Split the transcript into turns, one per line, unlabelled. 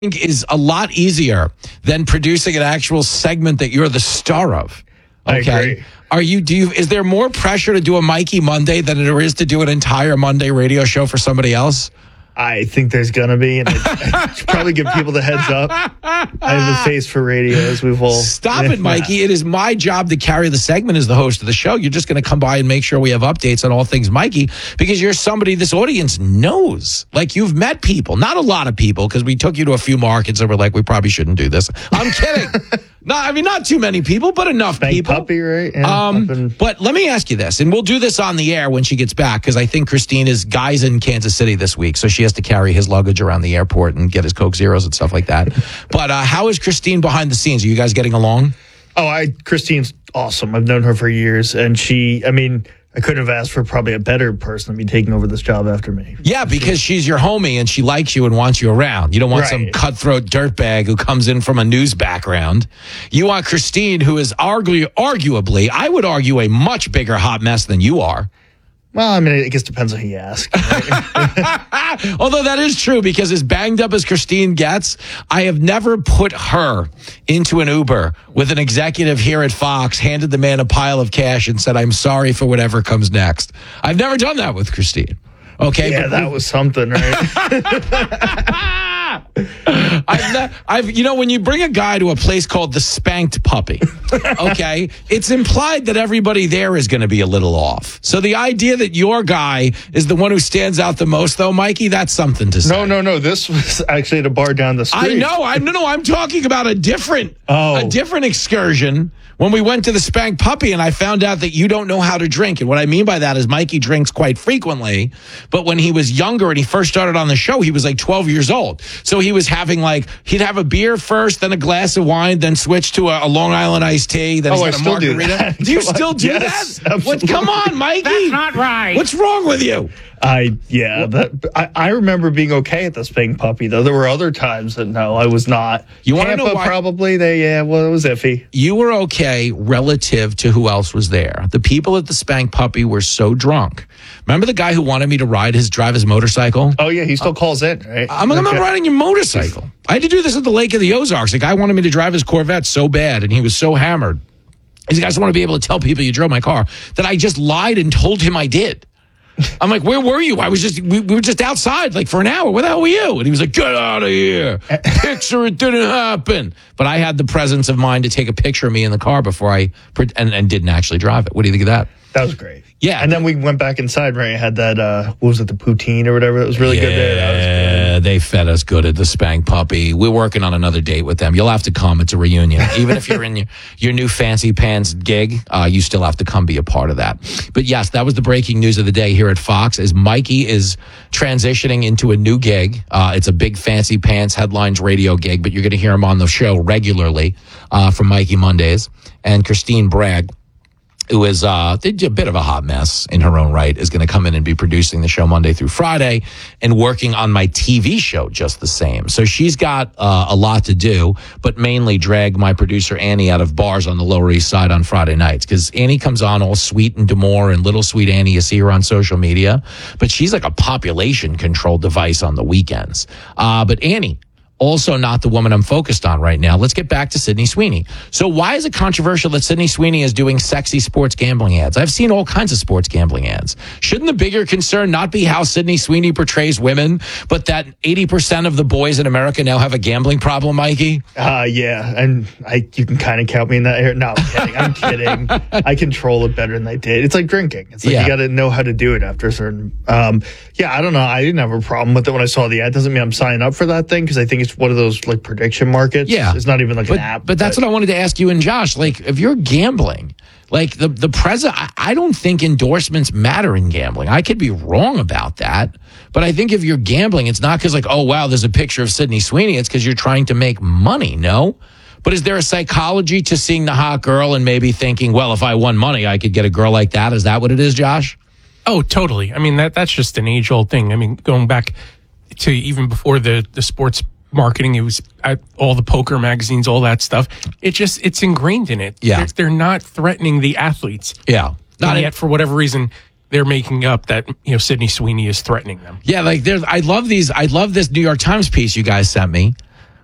is a lot easier than producing an actual segment that you're the star of. Okay.
I agree.
Is there more pressure to do a Mikey Monday than there is to do an entire Monday radio show for somebody else?
I think there's going to be, and I should probably give people the heads up. I have a face for radio, as we've all...
Stop it, Mikey. It is my job to carry the segment as the host of the show. You're just going to come by and make sure we have updates on all things Mikey, because you're somebody this audience knows. Like, you've met people. Not a lot of people, because we took you to a few markets and we're like, we probably shouldn't do this. I'm kidding. No, I mean, not too many people, but enough people.
Puppy, right? Yeah,
but let me ask you this, and we'll do this on the air when she gets back, because I think Christine is guys in Kansas City this week, so she has to carry his luggage around the airport and get his Coke Zeros and stuff like that. But how is Christine behind the scenes? Are you guys getting along?
Christine's awesome. I've known her for years, and I couldn't have asked for probably a better person to be taking over this job after me.
Yeah, because she's your homie and she likes you and wants you around. You don't want some cutthroat dirtbag who comes in from a news background. You want Christine, who is arguably, I would argue, a much bigger hot mess than you are.
Well, I mean, I guess it depends on who you ask. Right?
Although that is true, because as banged up as Christine gets, I have never put her into an Uber with an executive here at Fox, handed the man a pile of cash and said, I'm sorry for whatever comes next. I've never done that with Christine. Okay.
Yeah, that was something, right?
When you bring a guy to a place called the Spanked Puppy, okay, it's implied that everybody there is going to be a little off. So the idea that your guy is the one who stands out the most, though, Mikey, that's something to say.
No. This was actually at a bar down the street.
I know. I'm talking about a different excursion. When we went to the Spanked Puppy, and I found out that you don't know how to drink. And what I mean by that is Mikey drinks quite frequently, but when he was younger and he first started on the show, he was like 12 years old. So he was having he'd have a beer first, then a glass of wine, then switch to a Long Island iced tea, then he's got a margarita. Do you still do
yes,
that?
Absolutely.
Come on, Mikey.
That's not right.
What's wrong with you?
I remember being okay at the Spanked Puppy, though. There were other times that, no, I was not.
You want to know why?
Probably, it was iffy.
You were okay relative to who else was there. The people at the Spanked Puppy were so drunk. Remember the guy who wanted me to drive his motorcycle?
Oh, yeah, he still calls in, right?
I'm not riding your motorcycle. I had to do this at the Lake of the Ozarks. The guy wanted me to drive his Corvette so bad, and he was so hammered. These guys want to be able to tell people you drove my car, that I just lied and told him I did. I'm like, where were you? We were just outside for an hour. Where the hell were you? And he was like, get out of here. Picture it didn't happen. But I had the presence of mind to take a picture of me in the car before and didn't actually drive it. What do you think of that?
That was great.
Yeah.
And then we went back inside, right? I had that, what was it, the poutine or whatever? That was really good there. That was good.
They fed us good at the Spanked Puppy. We're working on another date with them. You'll have to come. It's a reunion. Even if you're in your new fancy pants gig, you still have to come be a part of that. But yes, that was the breaking news of the day here at Fox, as Mikey is transitioning into a new gig. It's a big fancy pants headlines radio gig, but you're going to hear him on the show regularly from Mikey Mondays. And Christine Bragg, who is a bit of a hot mess in her own right, is going to come in and be producing the show Monday through Friday and working on my TV show just the same. So she's got a lot to do, but mainly drag my producer Annie out of bars on the Lower East Side on Friday nights, because Annie comes on all sweet and demure and little sweet Annie. You see her on social media, but she's like a population control device on the weekends. But Annie, also not the woman I'm focused on right now. Let's get back to Sydney Sweeney. So why is it controversial that Sydney Sweeney is doing sexy sports gambling ads? I've seen all kinds of sports gambling ads. Shouldn't the bigger concern not be how Sydney Sweeney portrays women, but that 80% of the boys in America now have a gambling problem, Mikey?
Yeah, and you can kind of count me in that area. No, I'm kidding. I control it better than they did. It's like drinking. It's like you got to know how to do it after a certain... I don't know. I didn't have a problem with it when I saw the ad. Doesn't mean I'm signing up for that thing, because I think it's one of those prediction markets.
Yeah.
It's not even an app.
But that's what I wanted to ask you and Josh. If you're gambling, the president, I don't think endorsements matter in gambling. I could be wrong about that. But I think if you're gambling, it's not because oh, wow, there's a picture of Sydney Sweeney. It's because you're trying to make money, no? But is there a psychology to seeing the hot girl and maybe thinking, well, if I won money, I could get a girl like that? Is that what it is, Josh?
Oh, totally. I mean, that's just an age-old thing. I mean, going back to even before the sports marketing, it was all the poker magazines, all that stuff. It's ingrained in it.
Yeah.
They're not threatening the athletes.
Yeah.
Not yet, for whatever reason, they're making up that Sydney Sweeney is threatening them.
Yeah, I love this New York Times piece you guys sent me